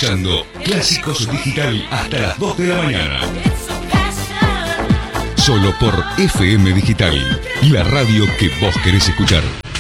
escuchando Clásicos Digital hasta las 2 de la mañana. Solo por FM Digital, la radio que vos querés escuchar.